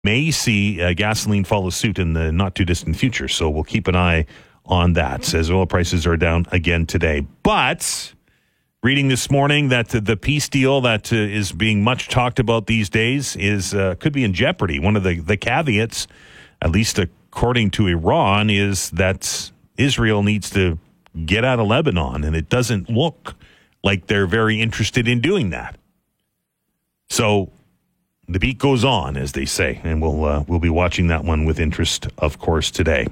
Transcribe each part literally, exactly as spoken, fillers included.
may see uh, gasoline follow suit in the not too distant future. So we'll keep an eye on that as oil prices are down again today. But reading this morning that the, the peace deal that uh, is being much talked about these days is uh, could be in jeopardy. One of the, the caveats, at least according to Iran, is that Israel needs to get out of Lebanon, and it doesn't look like they're very interested in doing that. So the beat goes on, as they say, and we'll uh, we'll be watching that one with interest, of course, today.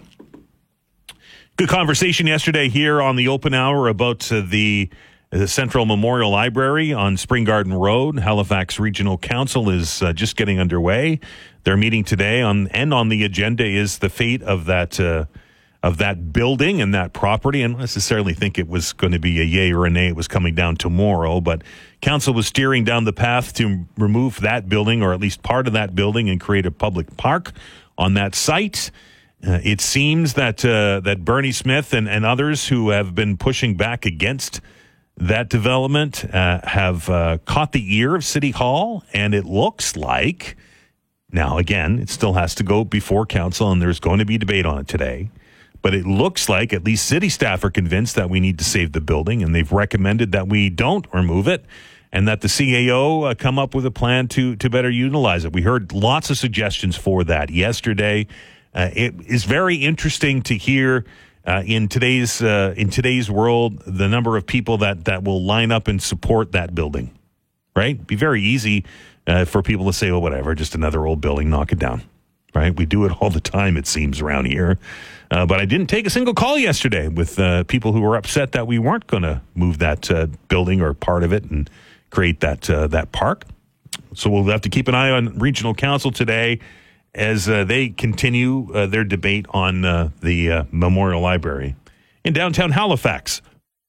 Good conversation yesterday here on the Open Hour about uh, the, the Central Memorial Library on Spring Garden Road. Halifax Regional Council is uh, just getting underway. They're meeting today, on and on the agenda is the fate of that uh, of that building and that property. And I don't necessarily think it was going to be a yay or a nay. It was coming down tomorrow, but council was steering down the path to remove that building, or at least part of that building, and create a public park on that site. Uh, it seems that uh, that Bernie Smith and, and others who have been pushing back against that development uh, have uh, caught the ear of City Hall, and it looks like, now again, it still has to go before council, and there's going to be debate on it today. But it looks like at least city staff are convinced that we need to save the building, and they've recommended that we don't remove it, and that the C A O uh, come up with a plan to to better utilize it. We heard lots of suggestions for that yesterday. Uh, it is very interesting to hear uh, in today's uh, in today's world the number of people that that will line up and support that building. Right? It'd be very easy uh, for people to say, "Oh, whatever, just another old building, knock it down." Right? We do it all the time, it seems, around here. Uh, but I didn't take a single call yesterday with uh, people who were upset that we weren't going to move that uh, building or part of it and create that uh, that park. So we'll have to keep an eye on Regional Council today as uh, they continue uh, their debate on uh, the uh, Memorial Library in downtown Halifax.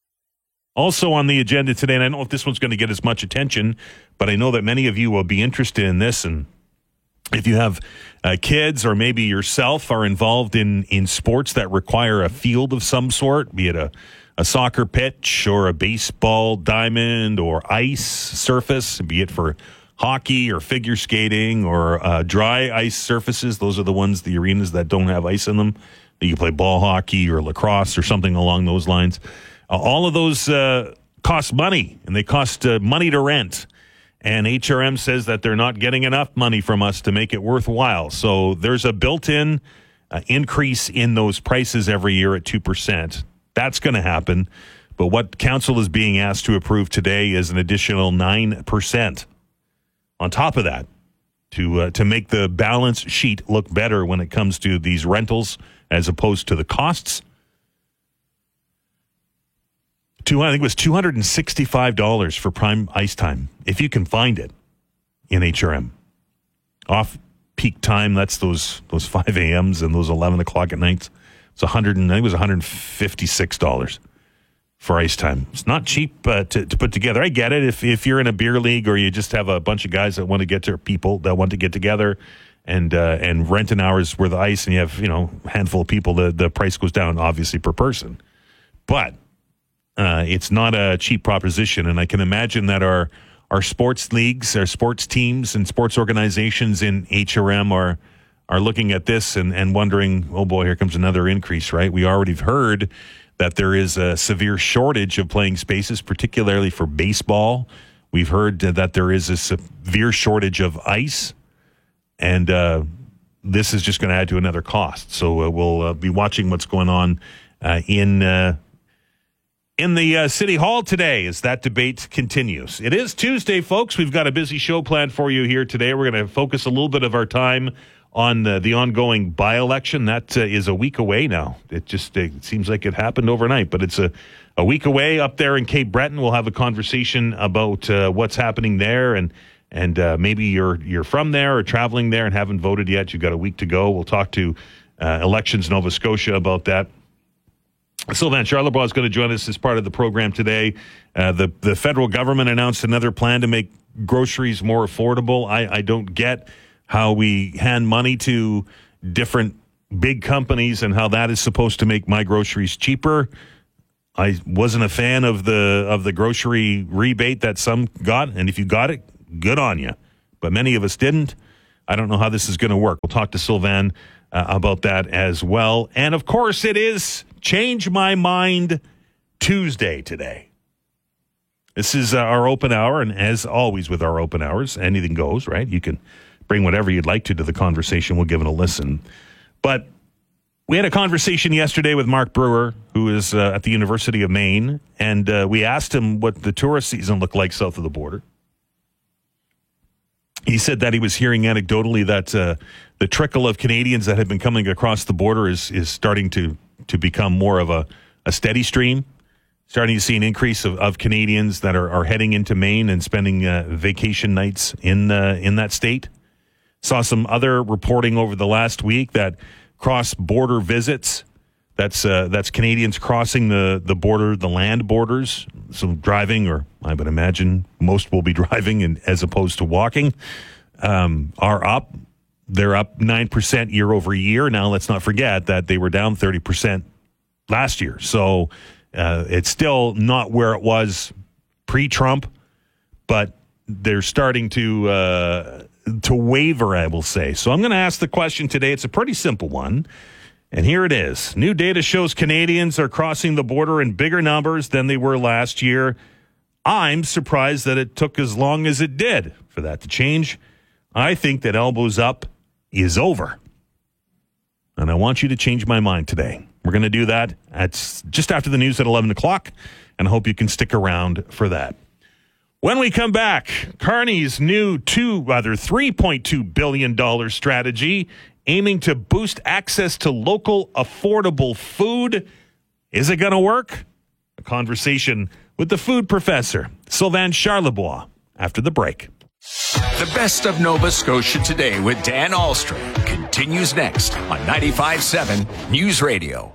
Also on the agenda today, and I don't know if this one's going to get as much attention, but I know that many of you will be interested in this, and if you have uh, kids or maybe yourself are involved in, in sports that require a field of some sort, be it a, a soccer pitch or a baseball diamond or ice surface, be it for hockey or figure skating or uh, dry ice surfaces. Those are the ones, the arenas that don't have ice in them. You play ball hockey or lacrosse or something along those lines. Uh, all of those uh, cost money, and they cost uh, money to rent. And H R M says that they're not getting enough money from us to make it worthwhile. So there's a built-in uh, increase in those prices every year at two percent. That's going to happen. But what council is being asked to approve today is an additional nine percent on top of that to uh, to make the balance sheet look better when it comes to these rentals as opposed to the costs. Two, I think it was two hundred sixty-five dollars for prime ice time, if you can find it in H R M. Off peak time, that's those those five a.m.s and those eleven o'clock at nights. It's one hundred, I think it was one hundred fifty-six dollars for ice time. It's not cheap uh, to, to put together. I get it. If if you're in a beer league or you just have a bunch of guys that want to get to people that want to get together and uh, and rent an hour's worth of ice, and you have, you know, a handful of people, the, the price goes down obviously per person. But Uh, it's not a cheap proposition, and I can imagine that our our sports leagues, our sports teams, and sports organizations in H R M are are looking at this and, and wondering, oh boy, here comes another increase, right? We already heard that there is a severe shortage of playing spaces, particularly for baseball. We've heard that there is a severe shortage of ice, and uh, this is just going to add to another cost. So uh, we'll uh, be watching what's going on uh, in uh In the uh, City Hall today as that debate continues. It is Tuesday, folks. We've got a busy show planned for you here today. We're going to focus a little bit of our time on uh, the ongoing by-election. That uh, is a week away now. It just uh, it seems like it happened overnight, but it's a, a week away up there in Cape Breton. We'll have a conversation about uh, what's happening there, and and uh, maybe you're you're from there or traveling there and haven't voted yet. You've got a week to go. We'll talk to uh, Elections Nova Scotia about that. Sylvain Charlebois is going to join us as part of the program today. Uh, the, the federal government announced another plan to make groceries more affordable. I, I don't get how we hand money to different big companies and how that is supposed to make my groceries cheaper. I wasn't a fan of the of the grocery rebate that some got, and if you got it, good on you. But many of us didn't. I don't know how this is going to work. We'll talk to Sylvan uh, about that as well. And, of course, it is Change My Mind Tuesday today. This is uh, our open hour, and as always with our open hours, anything goes, right? You can bring whatever you'd like to to the conversation. We'll give it a listen. But we had a conversation yesterday with Mark Brewer, who is uh, at the University of Maine, and uh, we asked him what the tourist season looked like south of the border. He said that he was hearing anecdotally that uh, the trickle of Canadians that have been coming across the border is is starting to, to become more of a, a steady stream. Starting to see an increase of, of Canadians that are, are heading into Maine and spending uh, vacation nights in uh, in that state. Saw some other reporting over the last week that cross-border visits, that's uh, that's Canadians crossing the, the border, the land borders, so driving, or I would imagine most will be driving and, as opposed to walking, um, are up. They're up nine percent year over year. Now, let's not forget that they were down thirty percent last year. So uh, it's still not where it was pre-Trump, but they're starting to uh, to waver, I will say. So I'm going to ask the question today. It's a pretty simple one. And here it is. New data shows Canadians are crossing the border in bigger numbers than they were last year. I'm surprised that it took as long as it did for that to change. I think that elbows up is over. And I want you to change my mind today. We're going to do that at just after the news at eleven o'clock, and I hope you can stick around for that. When we come back, Carney's new two, rather three point two billion dollars strategy aiming to boost access to local affordable food. Is it going to work? A conversation with the food professor, Sylvain Charlebois, after the break. The best of Nova Scotia Today with Dan Ahlstrom continues next on ninety-five point seven News Radio.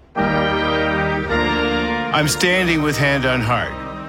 I'm standing with Hand on Heart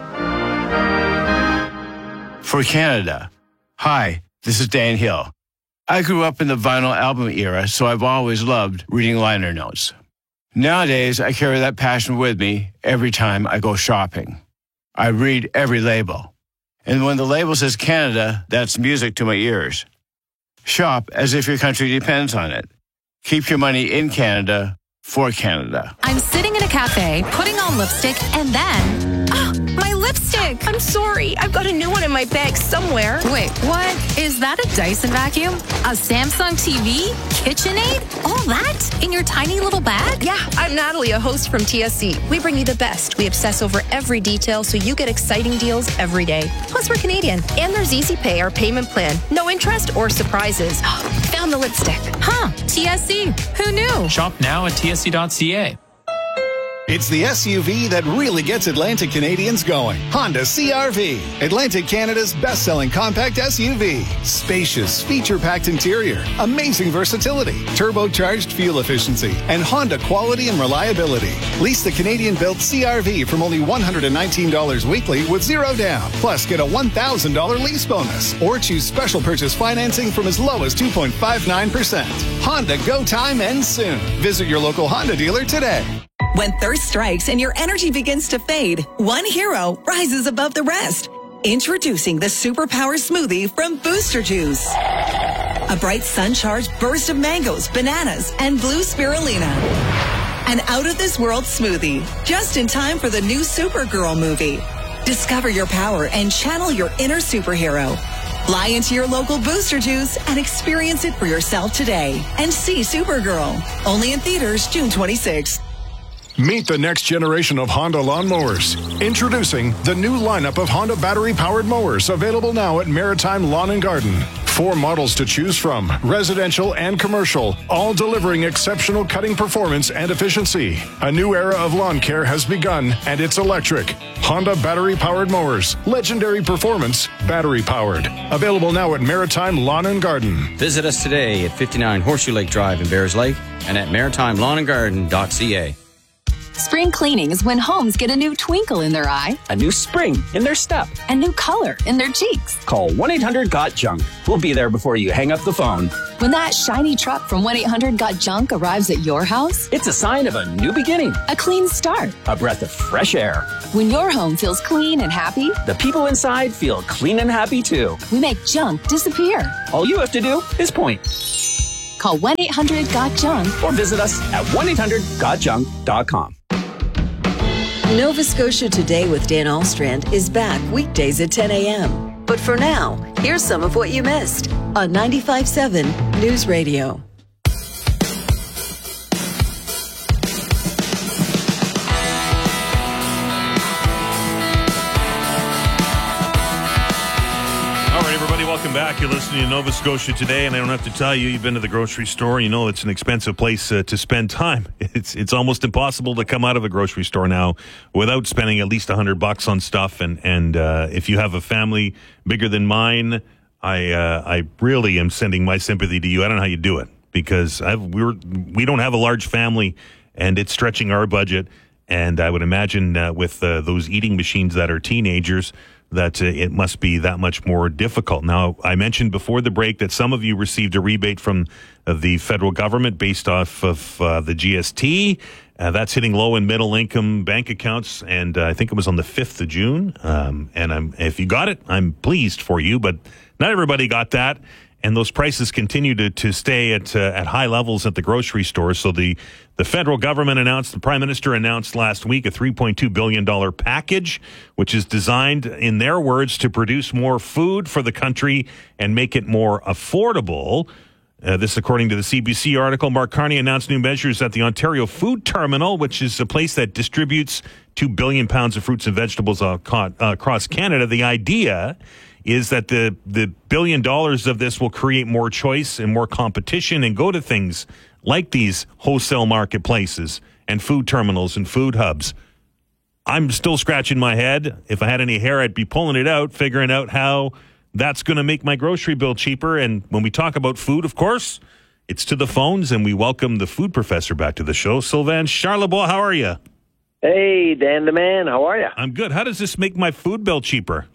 for Canada. Hi, this is Dan Hill. I grew up in the vinyl album era, so I've always loved reading liner notes. Nowadays, I carry that passion with me every time I go shopping. I read every label. And when the label says Canada, that's music to my ears. Shop as if your country depends on it. Keep your money in Canada for Canada. I'm sitting in a cafe, putting on lipstick, and then... Oh, my lipstick! I'm sorry. I've got a new one in my bag somewhere. Wait, what? Is that a Dyson vacuum? A Samsung T V? KitchenAid? All that? In your tiny little bag? Yeah, I'm Natalie, a host from T S C. We bring you the best. We obsess over every detail so you get exciting deals every day. Plus, we're Canadian. And there's Easy Pay, our payment plan. No interest or surprises. Found the lipstick. Huh, T S C. Who knew? Shop now at T S C dot C A. It's the S U V that really gets Atlantic Canadians going. Honda C R V, Atlantic Canada's best-selling compact S U V. Spacious, feature-packed interior, amazing versatility, turbocharged fuel efficiency, and Honda quality and reliability. Lease the Canadian-built C R V from only one hundred nineteen dollars weekly with zero down. Plus, get a one thousand dollars lease bonus. Or choose special purchase financing from as low as two point five nine percent. Honda Go Time ends soon. Visit your local Honda dealer today. When thirst strikes and your energy begins to fade, one hero rises above the rest. Introducing the Superpower Smoothie from Booster Juice. A bright sun-charged burst of mangoes, bananas, and blue spirulina. An out-of-this-world smoothie, just in time for the new Supergirl movie. Discover your power and channel your inner superhero. Fly into your local Booster Juice and experience it for yourself today. And see Supergirl. Only in theaters June twenty-sixth. Meet the next generation of Honda lawnmowers. Introducing the new lineup of Honda battery-powered mowers, available now at Maritime Lawn and Garden. Four models to choose from, residential and commercial, all delivering exceptional cutting performance and efficiency. A new era of lawn care has begun, and it's electric. Honda battery-powered mowers. Legendary performance, battery-powered. Available now at Maritime Lawn and Garden. Visit us today at fifty-nine Horseshoe Lake Drive in Bears Lake and at maritime lawn and garden dot C A. Spring cleaning is when homes get a new twinkle in their eye, a new spring in their step, a new color in their cheeks. Call one eight hundred got junk. We'll be there before you hang up the phone. When that shiny truck from one eight hundred got junk arrives at your house, it's a sign of a new beginning, a clean start, a breath of fresh air. When your home feels clean and happy, the people inside feel clean and happy too. We make junk disappear. All you have to do is point. Call one eight hundred got junk or visit us at one eight hundred got junk dot com. Nova Scotia Today with Dan Alstrand is back weekdays at ten a.m. But for now, here's some of what you missed on ninety-five point seven News Radio. Welcome back. You're listening to Nova Scotia Today, and I don't have to tell you, you've been to the grocery store. You know it's an expensive place uh, to spend time. It's it's almost impossible to come out of a grocery store now without spending at least a hundred bucks on stuff. And and uh, if you have a family bigger than mine, I uh, I really am sending my sympathy to you. I don't know how you do it because I've, we're we don't have a large family, and it's stretching our budget. And I would imagine uh, with uh, those eating machines that are teenagers, that uh, it must be that much more difficult. Now, I mentioned before the break that some of you received a rebate from uh, the federal government based off of uh, the G S T. Uh, that's hitting low and middle income bank accounts, and uh, I think it was on the fifth of June. Um, and I'm, if you got it, I'm pleased for you, but not everybody got that. And those prices continue to, to stay at uh, at high levels at the grocery stores. So the, the federal government announced, the Prime Minister announced last week a three point two billion dollars package, which is designed, in their words, to produce more food for the country and make it more affordable. Uh, this, according to the C B C article. Mark Carney announced new measures at the Ontario Food Terminal, which is a place that distributes two billion pounds of fruits and vegetables uh, across Canada. The idea is that the, the billion dollars of this will create more choice and more competition and go to things like these wholesale marketplaces and food terminals and food hubs. I'm still scratching my head. If I had any hair, I'd be pulling it out, figuring out how that's going to make my grocery bill cheaper. And when we talk about food, of course, it's to the phones, and we welcome the food professor back to the show. Sylvain Charlebois, how are you? Hey, Dan the man, how are you? I'm good. How does this make my food bill cheaper?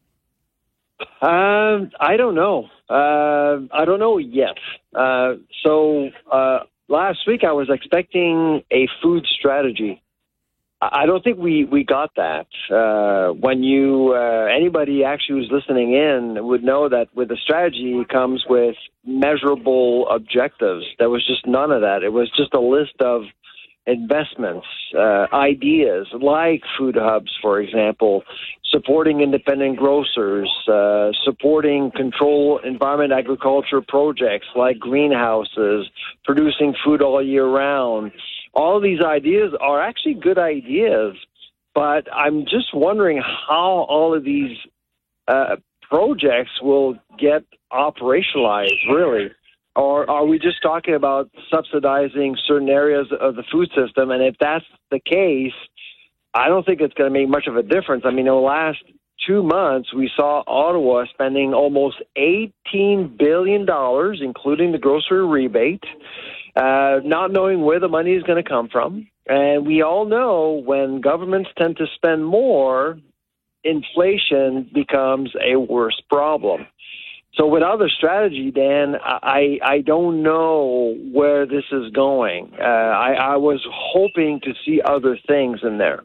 Uh, I don't know. Uh, I don't know yet. Uh, so uh, last week I was expecting a food strategy. I don't think we, we got that. Uh, when you uh, anybody actually who's listening in would know that with the strategy comes with measurable objectives. There was just none of that. It was just a list of investments, uh, ideas like food hubs, for example, supporting independent grocers, uh, supporting control environment agriculture projects like greenhouses, producing food all year round. All of these ideas are actually good ideas, but I'm just wondering how all of these uh, projects will get operationalized, really. Or are we just talking about subsidizing certain areas of the food system? And if that's the case, I don't think it's going to make much of a difference. I mean, in the last two months, we saw Ottawa spending almost eighteen billion dollars, including the grocery rebate, uh, not knowing where the money is going to come from. And we all know when governments tend to spend more, inflation becomes a worse problem. So without a strategy, Dan, I, I don't know where this is going. Uh, I, I was hoping to see other things in there.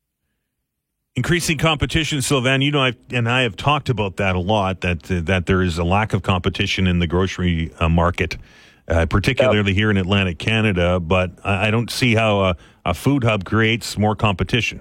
Increasing competition, Sylvain, you know, I've, and I have talked about that a lot, that uh, that there is a lack of competition in the grocery uh, market, uh, particularly yep. here in Atlantic Canada, but I, I don't see how a, a food hub creates more competition.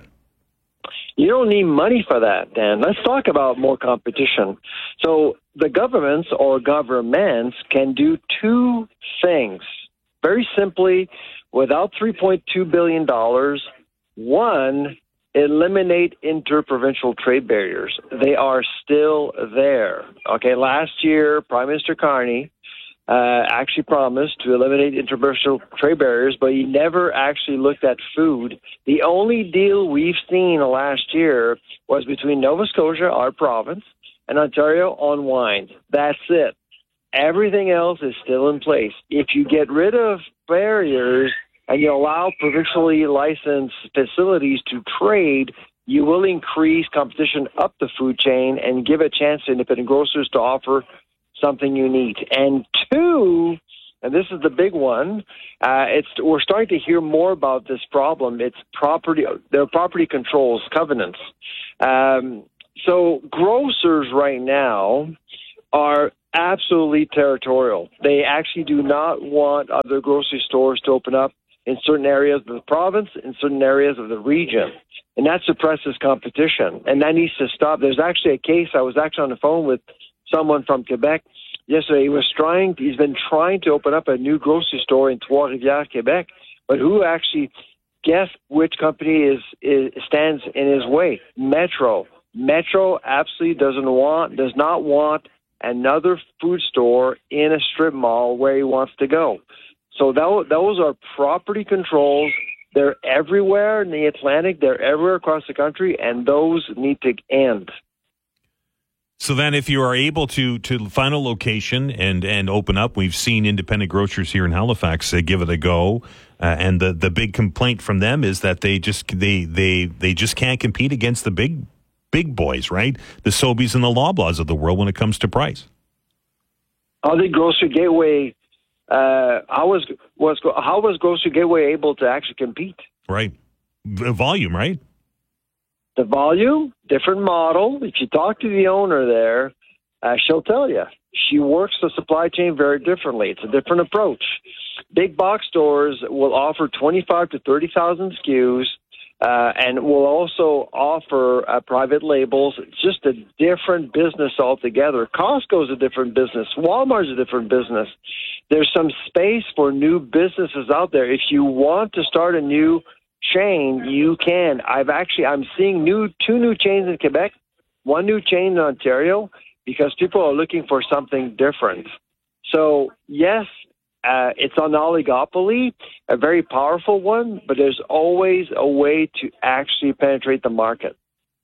You don't need money for that, Dan. Let's talk about more competition. So the governments or governments can do two things very simply without three point two billion dollars. One, eliminate interprovincial trade barriers. They are still there. Okay, last year, Prime Minister Carney uh, actually promised to eliminate interprovincial trade barriers, but he never actually looked at food. The only deal we've seen last year was between Nova Scotia, our province, and Ontario on wine. That's it. Everything else is still in place. If you get rid of barriers, and you allow provincially licensed facilities to trade, you will increase competition up the food chain and give a chance to independent grocers to offer something unique. And two, and this is the big one, uh, it's we're starting to hear more about this problem. It's property, their property controls, covenants. Um, so grocers right now are absolutely territorial. They actually do not want other grocery stores to open up in certain areas of the province, in certain areas of the region. And that suppresses competition. And that needs to stop. There's actually a case, I was actually on the phone with someone from Quebec yesterday. He was trying, he's been trying to open up a new grocery store in Trois-Rivières, Quebec, but who actually, guess which company is, is stands in his way? Metro. Metro absolutely doesn't want, does not want another food store in a strip mall where he wants to go. So that, those are property controls. They're everywhere in the Atlantic. They're everywhere across the country, and those need to end. So then if you are able to to find a location and, and open up, we've seen independent grocers here in Halifax uh, give it a go, uh, and the, the big complaint from them is that they just they they they just can't compete against the big big boys, right? The Sobeys and the Loblaws of the world when it comes to price. How did Grocery Gateway? Uh, how was was how was Grocery Gateway able to actually compete? Right, the volume, right? The volume, different model. If you talk to the owner there, uh, she'll tell you. She works the supply chain very differently. It's a different approach. Big box stores will offer twenty-five to thirty thousand S K Us, uh, and will also offer uh, private labels. It's just a different business altogether. Costco's a different business. Walmart's a different business. There's some space for new businesses out there. If you want to start a new chain, you can. I've actually, I'm seeing new two new chains in Quebec, one new chain in Ontario, because people are looking for something different. So, yes, uh, it's an oligopoly, a very powerful one, but there's always a way to actually penetrate the market.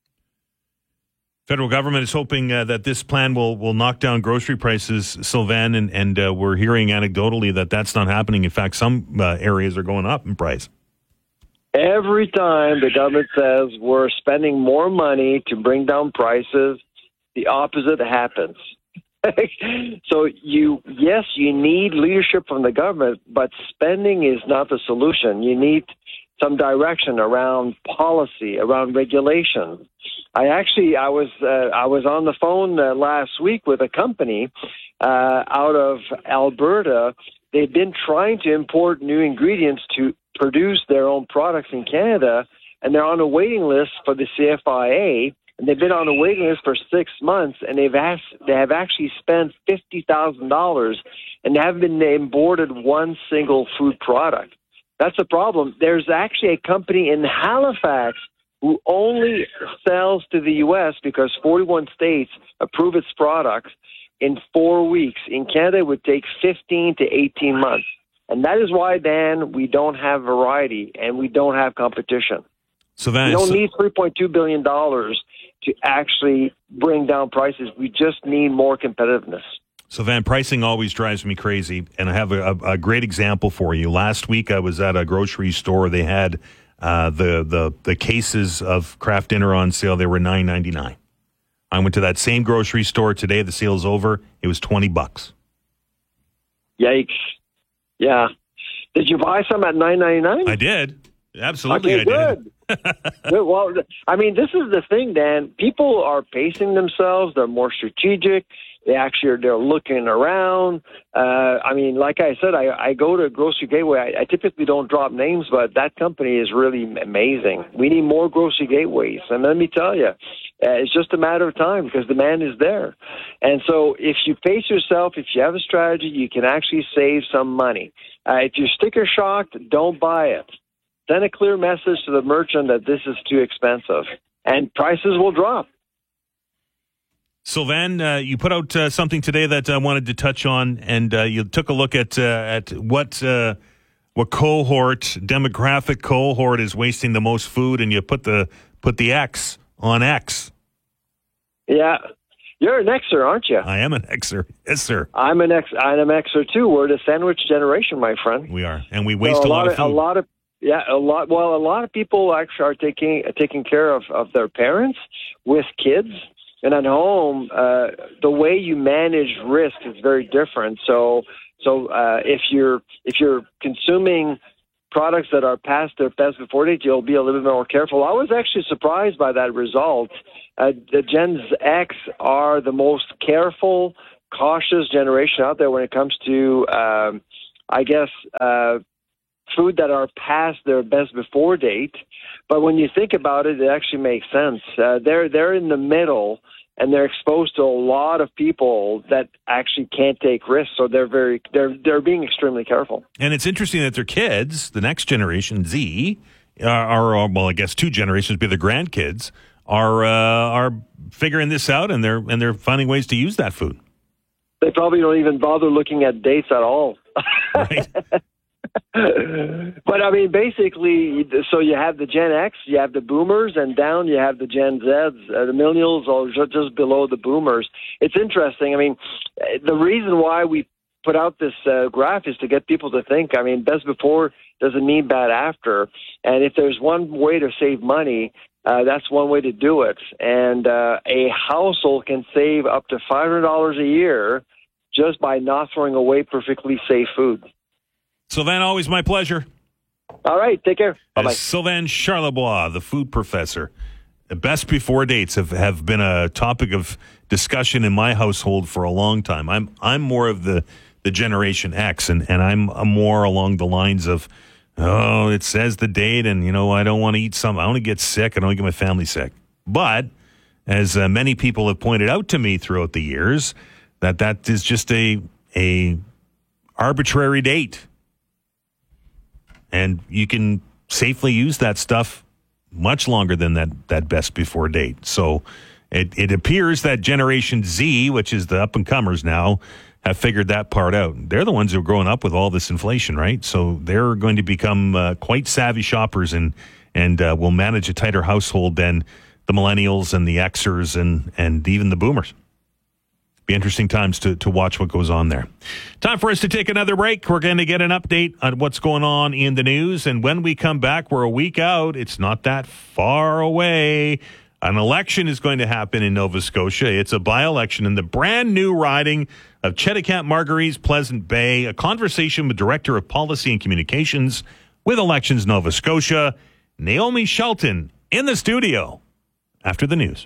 Federal government is hoping uh, that this plan will, will knock down grocery prices, Sylvain, and, and uh, we're hearing anecdotally that that's not happening. In fact, some uh, areas are going up in price. Every time the government says we're spending more money to bring down prices, the opposite happens. So you, yes, you need leadership from the government, but spending is not the solution. You need some direction around policy, around regulation. I actually, I was, uh, I was on the phone uh, last week with a company uh, out of Alberta. They've been trying to import new ingredients to produce their own products in Canada, and they're on a waiting list for the C F I A. And they've been on a waiting list for six months, and they've asked, they have actually spent fifty thousand dollars, and they haven't been imported one single food product. That's a problem. There's actually a company in Halifax who only sells to the U S because forty-one states approve its products in four weeks. In Canada, it would take fifteen to eighteen months. And that is why, Dan, we don't have variety and we don't have competition. So that we don't is, need three point two billion dollars to actually bring down prices. We just need more competitiveness. So, Van, pricing always drives me crazy, and I have a, a, a great example for you. Last week, I was at a grocery store. They had uh, the, the the cases of Kraft Dinner on sale. They were nine ninety-nine. I went to that same grocery store today. The sale's over. It was twenty bucks. Yikes. Yeah. Did you buy some at nine ninety-nine? I did. Absolutely, okay, I good. did. Good. Well, I mean, this is the thing, Dan. People are pacing themselves. They're more strategic. They actually are, they're looking around. Uh, I mean, like I said, I, I go to Grocery Gateway. I, I typically don't drop names, but that company is really amazing. We need more Grocery Gateways. And let me tell you, uh, it's just a matter of time because demand is there. And so if you pace yourself, if you have a strategy, you can actually save some money. Uh, if you're sticker shocked, don't buy it. Send a clear message to the merchant that this is too expensive, and prices will drop. Sylvain, uh, you put out uh, something today that I wanted to touch on, and uh, you took a look at uh, at what uh, what cohort, demographic cohort, is wasting the most food, and you put the put the X on X. Yeah, You're an Xer, aren't you? I am an Xer. Yes, sir. I'm an X. I'm an Xer too. We're the sandwich generation, my friend. We are, and we waste so a, a lot, lot of food. A lot of yeah, a lot. Well, a lot of people actually are taking taking care of, of their parents with kids, and at home, uh, the way you manage risk is very different. So, so uh, if you're if you're consuming products that are past their best before date, you'll be a little bit more careful. I was actually surprised by that result. Uh, the Gen X are the most careful, cautious generation out there when it comes to, um, I guess, uh, food that are past their best before date. But when you think about it, it actually makes sense. Uh, they're they're in the middle, and they're exposed to a lot of people that actually can't take risks. So they're very they're they're being extremely careful. And it's interesting that their kids, the next generation Z, are, are well, I guess two generations, be the grandkids, are uh, are figuring this out, and they're and they're finding ways to use that food. They probably don't even bother looking at dates at all. Right. But I mean, basically, so you have the Gen X, you have the Boomers, and down you have the Gen Zs. Uh, the Millennials are just below the Boomers. It's interesting. I mean, the reason why we put out this uh, graph is to get people to think. I mean, best before doesn't mean bad after. And if there's one way to save money, uh, that's one way to do it. And uh, a household can save up to five hundred dollars a year just by not throwing away perfectly safe food. Sylvain, always my pleasure. All right, take care. Bye-bye. Sylvain Charlebois, the food professor. The best before dates have, have been a topic of discussion in my household for a long time. I'm I'm more of the, the Generation X, and, and I'm more along the lines of, oh, it says the date, and, you know, I don't want to eat something. I want to get sick. I don't want to get my family sick. But, as uh, many people have pointed out to me throughout the years, that that is just a a arbitrary date. And you can safely use that stuff much longer than that, that best before date. So it, it appears that Generation Z, which is the up-and-comers now, have figured that part out. They're the ones who are growing up with all this inflation, right? So they're going to become uh, quite savvy shoppers and, and uh, will manage a tighter household than the millennials and the Xers and, and even the boomers. Be interesting times to, to watch what goes on there. Time for us to take another break. We're going to get an update on what's going on in the news. And when we come back, we're a week out. It's not that far away. An election is going to happen in Nova Scotia. It's a by-election in the brand new riding of Cheticamp Margaries, Pleasant Bay. A conversation with Director of Policy and Communications with Elections Nova Scotia, Naomi Shelton, in the studio after the news.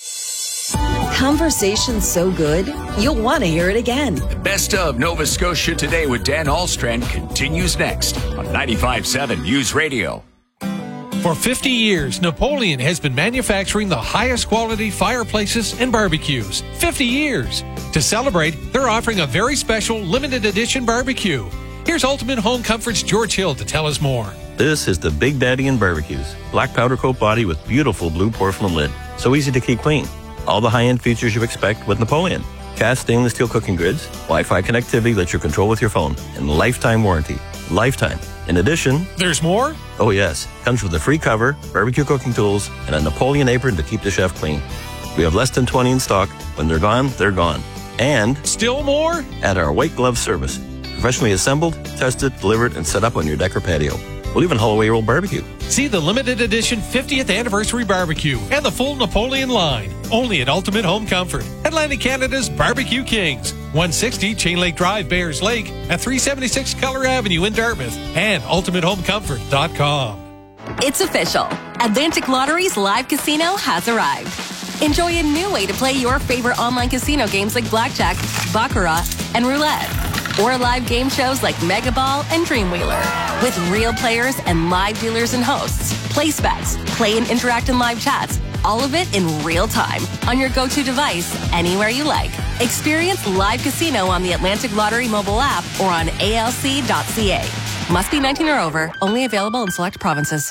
Conversation's so good, you'll want to hear it again. The best of Nova Scotia Today with Dan Ahlstrand continues next on ninety-five point seven News Radio. For fifty years, Napoleon has been manufacturing the highest quality fireplaces and barbecues. fifty years. To celebrate, they're offering a very special limited edition barbecue. Here's Ultimate Home Comfort's George Hill to tell us more. This is the Big Daddy in Barbecues. Black powder coat body with beautiful blue porcelain lid. So easy to keep clean. All the high-end features you expect with Napoleon. Cast stainless steel cooking grids, Wi-Fi connectivity lets you control with your phone, and lifetime warranty. Lifetime. In addition... There's more? Oh, yes. Comes with a free cover, barbecue cooking tools, and a Napoleon apron to keep the chef clean. We have less than twenty in stock. When they're gone, they're gone. And... Still more? At our white glove service. Professionally assembled, tested, delivered, and set up on your deck or patio. We'll even haul away your old barbecue. See the limited edition fiftieth anniversary barbecue and the full Napoleon line. Only at Ultimate Home Comfort, Atlantic Canada's Barbecue Kings. one sixty Chain Lake Drive, Bears Lake, at three seventy-six Keller Avenue in Dartmouth, and ultimate home comfort dot com. It's official. Atlantic Lottery's live casino has arrived. Enjoy a new way to play your favorite online casino games like Blackjack, Baccarat, and Roulette. Or live game shows like Mega Ball and Dreamwheeler. With real players and live dealers and hosts. Place bets, play and interact in live chats. All of it in real time on your go-to device, anywhere you like. Experience live casino on the Atlantic Lottery mobile app or on A L C dot C A. Must be nineteen or over. Only available in select provinces.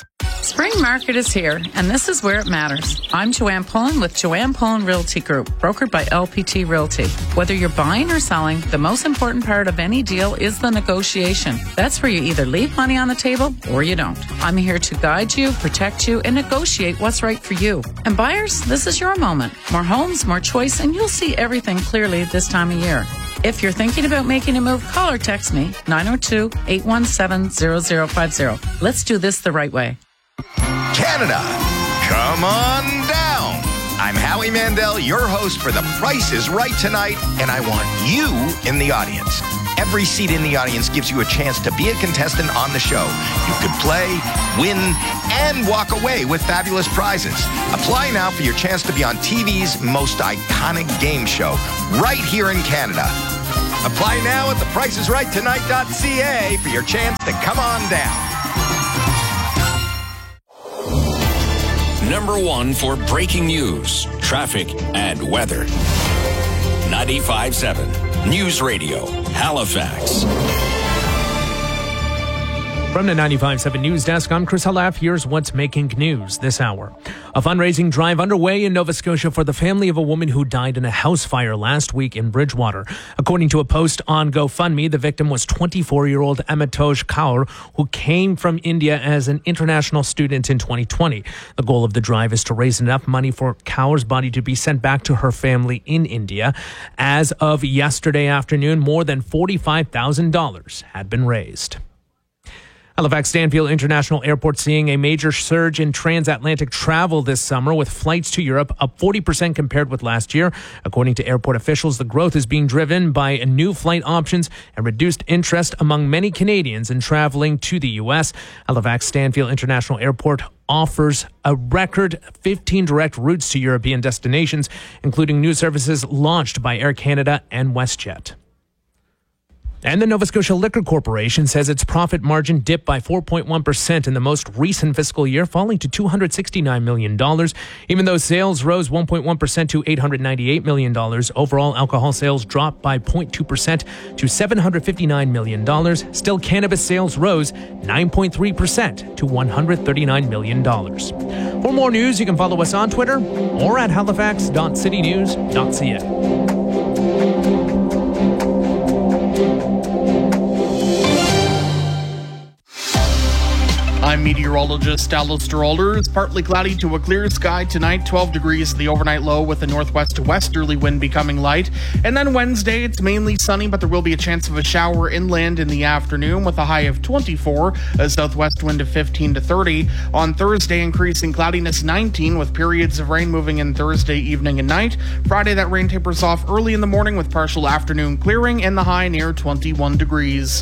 Spring market is here, and this is where it matters. I'm Joanne Pullen with Joanne Pullen Realty Group, brokered by L P T Realty. Whether you're buying or selling, the most important part of any deal is the negotiation. That's where you either leave money on the table or you don't. I'm here to guide you, protect you, and negotiate what's right for you. And buyers, this is your moment. More homes, more choice, and you'll see everything clearly this time of year. If you're thinking about making a move, call or text me, nine oh two, eight one seven, zero zero five zero. Let's do this the right way. Canada, come on down. I'm Howie Mandel, your host for The Price is Right tonight, and I want you in the audience. Every seat in the audience gives you a chance to be a contestant on the show. You could play, win, and walk away with fabulous prizes. Apply now for your chance to be on T V's most iconic game show, right here in Canada. Apply now at the price is right tonight dot c a for your chance to come on down. Number one for breaking news, traffic, and weather. ninety-five seven News Radio, Halifax. From the ninety-five seven News Desk, I'm Chris Halaf. Here's what's making news this hour. A fundraising drive underway in Nova Scotia for the family of a woman who died in a house fire last week in Bridgewater. According to a post on GoFundMe, the victim was twenty-four-year-old Amitoj Kaur, who came from India as an international student in twenty twenty. The goal of the drive is to raise enough money for Kaur's body to be sent back to her family in India. As of yesterday afternoon, more than forty-five thousand dollars had been raised. Halifax Stanfield International Airport seeing a major surge in transatlantic travel this summer, with flights to Europe up forty percent compared with last year. According to airport officials, the growth is being driven by new flight options and reduced interest among many Canadians in traveling to the U S. Halifax Stanfield International Airport offers a record fifteen direct routes to European destinations, including new services launched by Air Canada and WestJet. And the Nova Scotia Liquor Corporation says its profit margin dipped by four point one percent in the most recent fiscal year, falling to two hundred sixty-nine million dollars. Even though sales rose one point one percent to eight hundred ninety-eight million dollars, overall alcohol sales dropped by zero point two percent to seven hundred fifty-nine million dollars. Still, cannabis sales rose nine point three percent to one hundred thirty-nine million dollars. For more news, you can follow us on Twitter or at halifax dot city news dot c a. I'm meteorologist Alistair Alders. Partly cloudy to a clear sky tonight, twelve degrees the overnight low with a northwest to westerly wind becoming light. And then Wednesday, it's mainly sunny, but there will be a chance of a shower inland in the afternoon with a high of twenty-four, a southwest wind of fifteen to thirty. On Thursday, increasing cloudiness nineteen with periods of rain moving in Thursday evening and night. Friday, that rain tapers off early in the morning with partial afternoon clearing and the high near twenty-one degrees.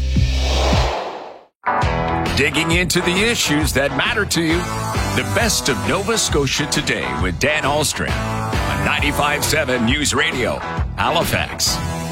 Digging into the issues that matter to you. The best of Nova Scotia today with Dan Ahlstrom on ninety-five seven News Radio, Halifax.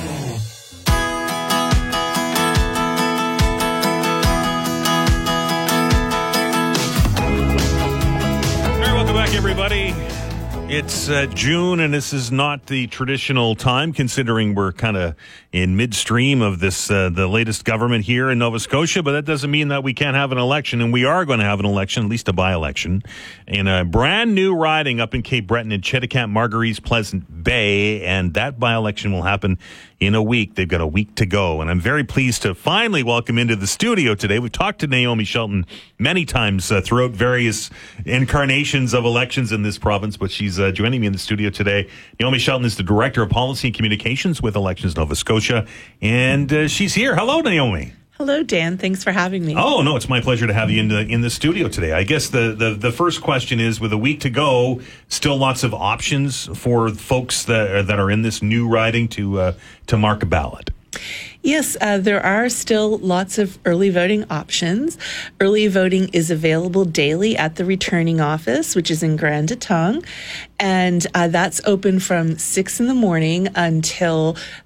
All right, welcome back, everybody. It's uh, June, and this is not the traditional time, considering we're kind of in midstream of this, uh, the latest government here in Nova Scotia, but that doesn't mean that we can't have an election, and we are going to have an election, at least a by-election, in a brand new riding up in Cape Breton in Cheticamp, Marguerite, Pleasant Bay, and that by-election will happen in a week. They've got a week to go, and I'm very pleased to finally welcome into the studio today. We've talked to Naomi Shelton many times uh, throughout various incarnations of elections in this province, but she's uh, joining me in the studio today. Naomi Shelton is the Director of Policy and Communications with Elections Nova Scotia, and uh, she's here. Hello, Naomi. Hello, Dan. Thanks for having me. Oh, no, it's my pleasure to have you in the in the studio today. I guess the, the, the first question is, with a week to go, still lots of options for folks that are, that are in this new riding to uh, to mark a ballot. Yes, uh, there are still lots of early voting options. Early voting is available daily at the returning office, which is in Grand Teton, and uh, that's open from six in the morning until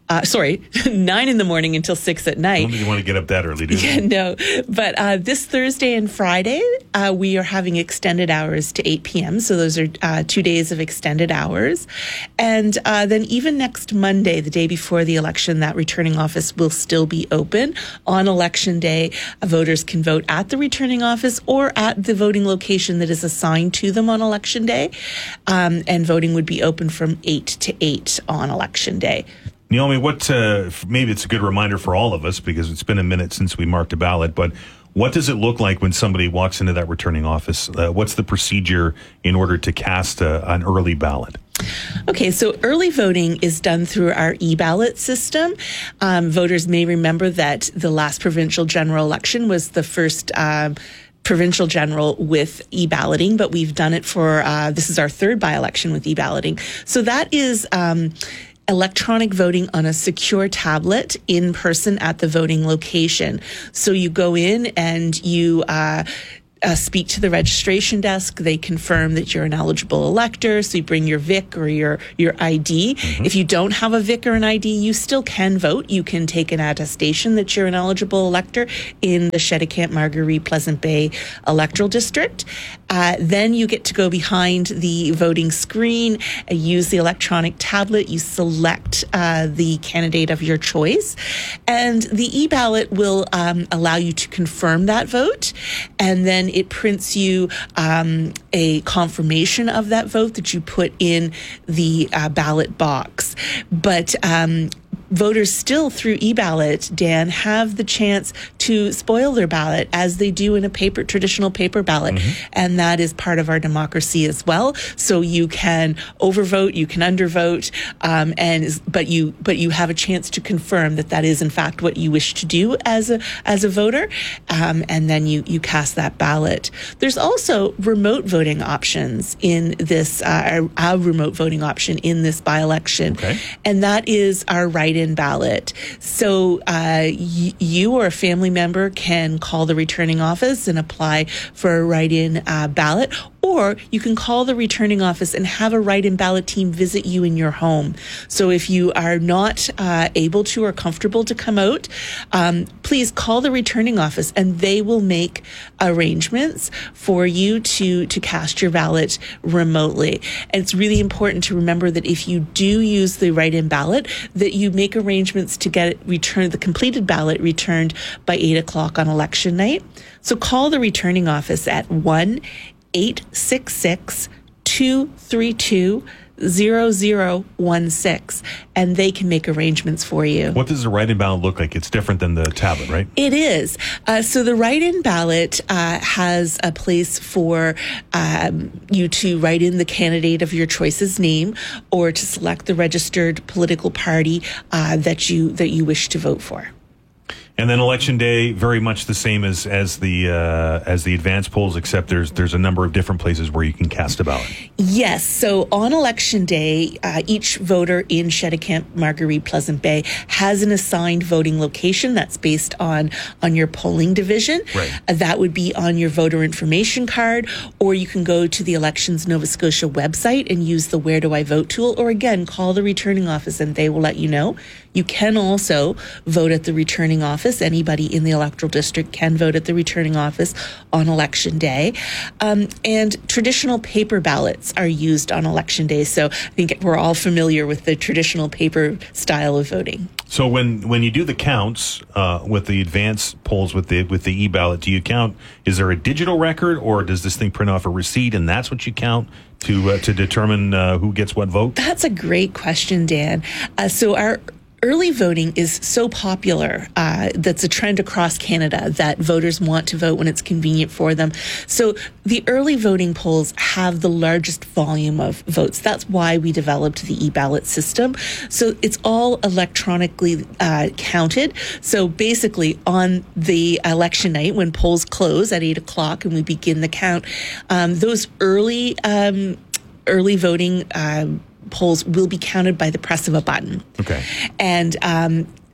Uh, sorry, nine in the morning until six at night. I don't think you want to get up that early, do you? Yeah, no. But uh, this Thursday and Friday, uh, we are having extended hours to eight p.m. So those are uh, two days of extended hours. And uh, then even next Monday, the day before the election, that returning office will still be open. On election day, uh, voters can vote at the returning office or at the voting location that is assigned to them on election day. Um, and voting would be open from eight to eight on election day. Naomi, what, uh, maybe it's a good reminder for all of us because it's been a minute since we marked a ballot, but what does it look like when somebody walks into that returning office? Uh, what's the procedure in order to cast a, an early ballot? Okay, so early voting is done through our e-ballot system. Um, voters may remember that the last provincial general election was the first um, provincial general with e-balloting, but we've done it for, uh, this is our third by-election with e-balloting. So that is um, electronic voting on a secure tablet in person at the voting location. So you go in and you uh, uh, speak to the registration desk. They confirm that you're an eligible elector. So you bring your V I C or your, your I D. Mm-hmm. If you don't have a V I C or an I D, you still can vote. You can take an attestation that you're an eligible elector in the Cheticamp, Marguerite, Pleasant Bay electoral district. Uh, then you get to go behind the voting screen, uh, use the electronic tablet, you select uh, the candidate of your choice, and the e-ballot will um, allow you to confirm that vote, and then it prints you um, a confirmation of that vote that you put in the uh, ballot box. But um, voters still, through e-ballot, Dan, have the chance to spoil their ballot as they do in a paper, traditional paper ballot. Mm-hmm. And that is part of our democracy as well. So you can overvote, you can undervote, um, and but you but you have a chance to confirm that that is in fact what you wish to do as a as a voter, um, and then you you cast that ballot. There's also remote voting options in this uh, our, our remote voting option in this by-election, okay. And that is our write-in ballot. So uh, y- you or a family member can call the returning office and apply for a write-in uh, ballot, or you can call the returning office and have a write-in ballot team visit you in your home. So if you are not uh, able to or comfortable to come out, um, please call the returning office and they will make arrangements for you to, to cast your ballot remotely. And it's really important to remember that if you do use the write-in ballot, that you make arrangements to get it returned, the completed ballot returned by eight o'clock on election night. So call the returning office at one eight six six, two three two, zero zero one six, and they can make arrangements for you. What does the write-in ballot look like? It's different than the tablet, right? It is. Uh, so the write-in ballot uh, has a place for um, you to write in the candidate of your choice's name, or to select the registered political party uh, that you that you wish to vote for. And then election day, very much the same as as the uh, as the advance polls, except there's there's a number of different places where you can cast a ballot. Yes. So on election day, uh, each voter in Cheticamp, Marguerite, Pleasant Bay has an assigned voting location that's based on on your polling division. Right. Uh, that would be on your voter information card, or you can go to the Elections Nova Scotia website and use the Where Do I Vote tool, or again, call the returning office and they will let you know. You can also vote at the returning office. Anybody in the electoral district can vote at the returning office on election day. Um, and traditional paper ballots are used on election day. So I think we're all familiar with the traditional paper style of voting. So when, when you do the counts uh, with the advance polls with the with the e-ballot, do you count? Is there a digital record, or does this thing print off a receipt and that's what you count to uh, to determine uh, who gets what vote? That's a great question, Dan. Uh, so our early voting is so popular. Uh, that's a trend across Canada that voters want to vote when it's convenient for them. So the early voting polls have the largest volume of votes. That's why we developed the e-ballot system. So it's all electronically uh, counted. So basically on the election night when polls close at eight o'clock and we begin the count, um, those early um, early voting um polls will be counted by the press of a button. Okay. And um,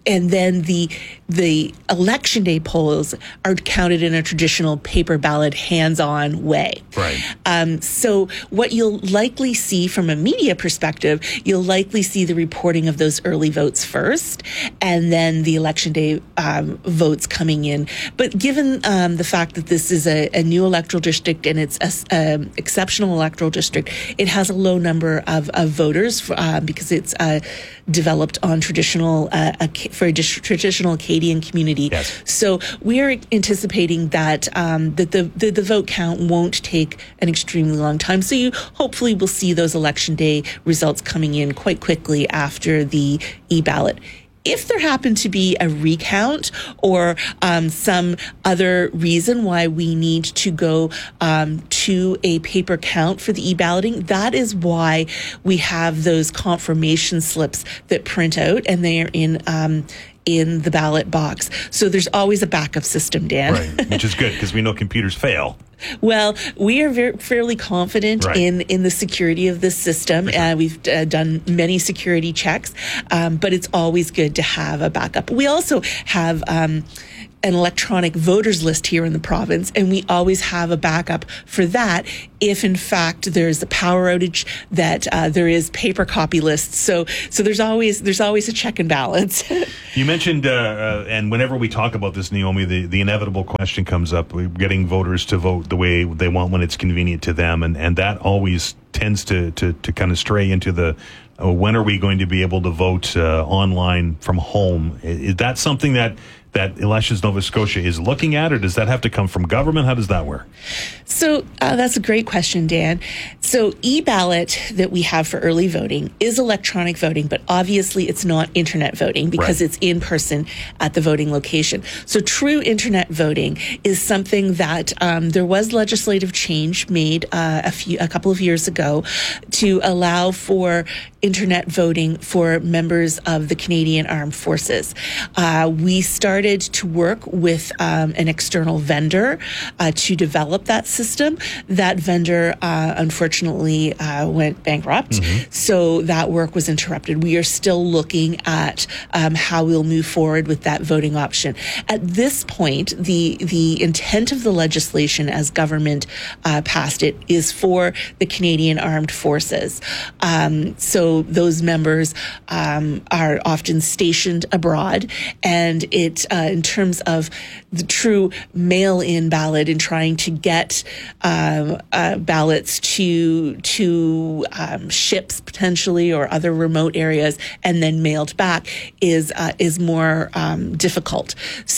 and then the the election day polls are counted in a traditional paper ballot, hands-on way. Right. Um, so what you'll likely see from a media perspective, you'll likely see the reporting of those early votes first, and then the election day um, votes coming in. But given um, the fact that this is a, a new electoral district and it's an exceptional electoral district, it has a low number of, of voters for, uh, because it's uh, developed on traditional uh, a, for a dis- traditional Acadian community. Yes. So we are anticipating that um, that the, the the vote count won't take an extremely long time. So you hopefully will see those election day results coming in quite quickly after the e-ballot. If there happened to be a recount or um, some other reason why we need to go um, to a paper count for the e-balloting, that is why we have those confirmation slips that print out, and they are in um, in the ballot box. So there's always a backup system, Dan. Right, which is good because we know computers fail. Well, we are very, fairly confident Right. in, in the security of this system. Sure. Uh, we've uh, done many security checks, um, but it's always good to have a backup. We also have um, an electronic voters list here in the province, and we always have a backup for that if, in fact, there's a power outage, that uh, there is paper copy lists. So, so there's always there's always a check and balance. You mentioned, uh, uh, and whenever we talk about this, Naomi, the, the inevitable question comes up: we're getting voters to vote the way they want when it's convenient to them, and, and that always tends to, to, to kind of stray into the uh, when are we going to be able to vote uh, online from home? Is, is that something that that Elections Nova Scotia is looking at, or does that have to come from government? How does that work? So uh, that's a great question, Dan. So e-ballot that we have for early voting is electronic voting, but obviously it's not internet voting because Right. it's in person at the voting location. So true internet voting is something that um, there was legislative change made uh, a few, a couple of years ago to allow for internet voting for members of the Canadian Armed Forces. Uh, we started to work with um, an external vendor uh, to develop that system. That vendor, uh, unfortunately, uh, went bankrupt, Mm-hmm. so that work was interrupted. We are still looking at um, how we'll move forward with that voting option. At this point, the the intent of the legislation, as government uh, passed it, is for the Canadian Armed Forces. Um, so those members um, are often stationed abroad, and it, uh, in terms of the true mail-in ballot and trying to get um, uh, ballots to to um, ships potentially or other remote areas and then mailed back is uh, is more um, difficult.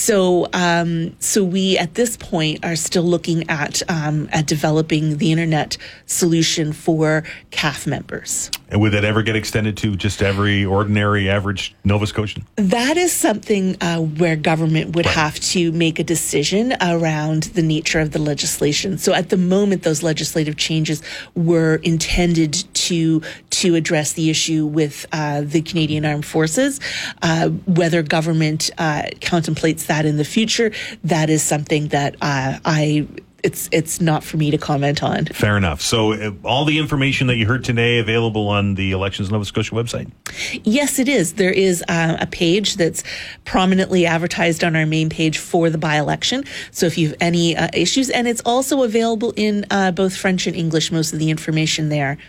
So um, so we at this point are still looking at um, at developing the internet solution for C A F members. And would that ever get extended to just every ordinary, average Nova Scotian? That is something uh, where government would Right. have to make a decision around the nature of the legislation. So at the moment, those legislative changes were intended to to address the issue with uh, the Canadian Armed Forces. Uh, whether government uh, contemplates that in the future, that is something that uh, I. It's it's not for me to comment on. Fair enough. So uh, all the information that you heard today available on the Elections Nova Scotia website? Yes, it is. There is uh, a page that's prominently advertised on our main page for the by-election. So if you have any uh, issues, and it's also available in uh, both French and English, most of the information there.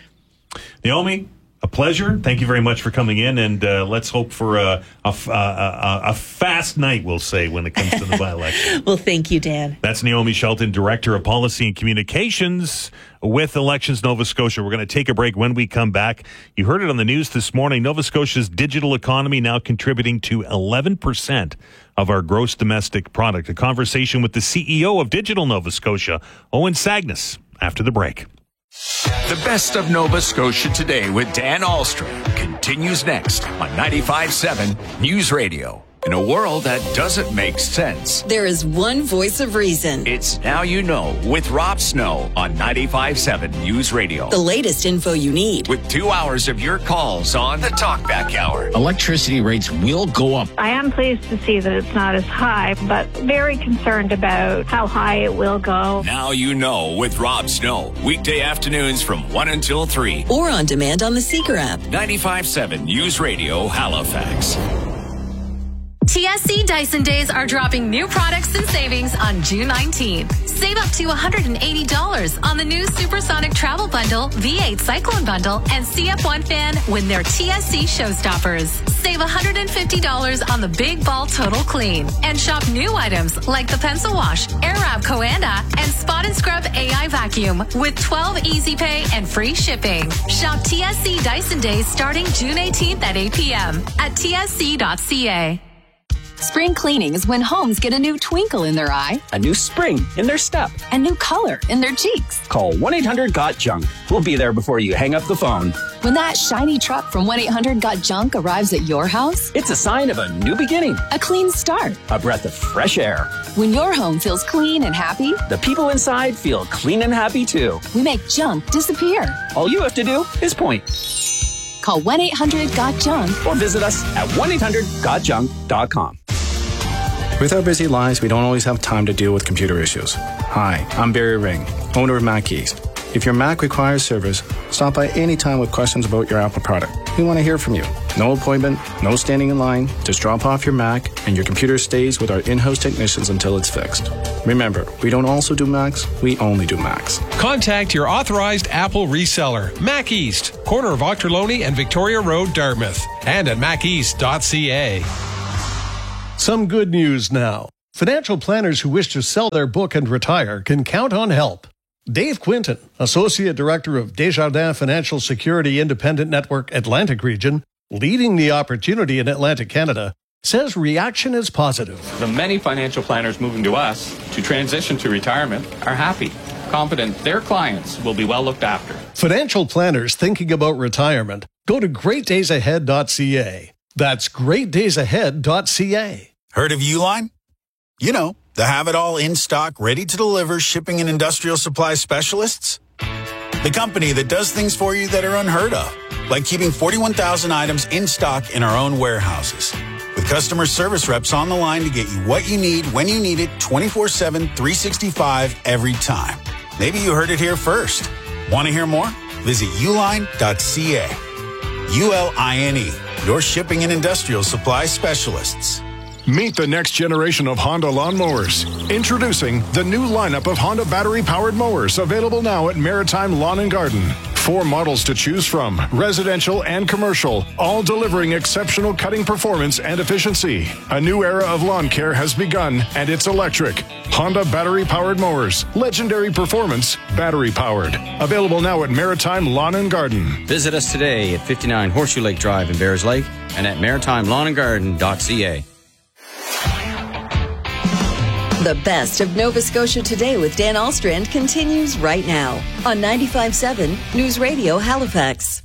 Naomi, a pleasure. Thank you very much for coming in, and uh, let's hope for a, a, a, a fast night, we'll say, when it comes to the by-election. Well, thank you, Dan. That's Naomi Shelton, Director of Policy and Communications with Elections Nova Scotia. We're going to take a break. When we come back, you heard it on the news this morning, Nova Scotia's digital economy now contributing to eleven percent of our gross domestic product. A conversation with the C E O of Digital Nova Scotia, Owen Sagnus, after the break. The best of Nova Scotia today with Dan Ahlstrom continues next on ninety-five point seven News Radio. In a world that doesn't make sense, There is one voice of reason. it's Now You Know with Rob Snow on ninety-five point seven News Radio. The latest info you need. With two hours of your calls on the Talkback Hour. Electricity rates will go up. I am pleased to see that it's not as high, but very concerned about how high it will go. Now You Know with Rob Snow. Weekday afternoons from one until three. Or on demand on the Seeker app. ninety-five point seven News Radio, Halifax. T S C Dyson Days are dropping new products and savings on June nineteenth. Save up to one hundred eighty dollars on the new Supersonic Travel Bundle, V eight Cyclone Bundle, and C F one fan when they're T S C Showstoppers. Save one hundred fifty dollars on the Big Ball Total Clean. And shop new items like the Pencil Wash, Airwrap Coanda, and Spot and Scrub A I Vacuum with twelve Easy Pay and free shipping. Shop T S C Dyson Days starting June eighteenth at eight p.m. at T S C dot C A. Spring cleaning is when homes get a new twinkle in their eye, A new spring in their step. a new color in their cheeks. Call one eight hundred got junk. We'll be there before you hang up the phone. When that shiny truck from one eight hundred got junk arrives at your house, It's a sign of a new beginning, a clean start. a breath of fresh air. When your home feels clean and happy, The people inside feel clean and happy too. we make junk disappear. All you have to do is point Call one eight hundred got junk. or visit us at one eight hundred got junk dot com. With our busy lives, we don't always have time to deal with computer issues. Hi, I'm Barry Ring, owner of Mac East. If your Mac requires service, stop by anytime with questions about your Apple product. We want to hear from you. No appointment, no standing in line. Just drop off your Mac and your computer stays with our in-house technicians until it's fixed. Remember, we don't also do Macs, we only do Macs. Contact your authorized Apple reseller, Mac East, corner of Ochterlony and Victoria Road, Dartmouth, and at mac east dot c a. Some good news now. Financial planners who wish to sell their book and retire can count on help. Dave Quinton, Associate Director of Desjardins Financial Security Independent Network Atlantic Region, leading the opportunity in Atlantic Canada, says reaction is positive. The many financial planners moving to us to transition to retirement are happy, confident their clients will be well looked after. Financial planners thinking about retirement, go to great days ahead dot c a. That's great days ahead dot c a. Heard of Uline? You know, the have-it-all in-stock, ready-to-deliver shipping and industrial supply specialists? The company that does things for you that are unheard of, like keeping forty-one thousand items in stock in our own warehouses. With customer service reps on the line to get you what you need, when you need it, twenty-four seven, three sixty-five, every time. Maybe you heard it here first. Want to hear more? Visit uline dot c a. U L I N E, your shipping and industrial supply specialists. Meet the next generation of Honda lawnmowers. Introducing the new lineup of Honda battery-powered mowers, available now at Maritime Lawn and Garden. Four models to choose from, residential and commercial, all delivering exceptional cutting performance and efficiency. A new era of lawn care has begun, and it's electric. Honda battery-powered mowers. Legendary performance, battery-powered. Available now at Maritime Lawn and Garden. Visit us today at fifty-nine Horseshoe Lake Drive in Bears Lake and at maritime lawn and garden dot c a. The best of Nova Scotia Today with Dan Alstrand continues right now on ninety-five point seven News Radio Halifax.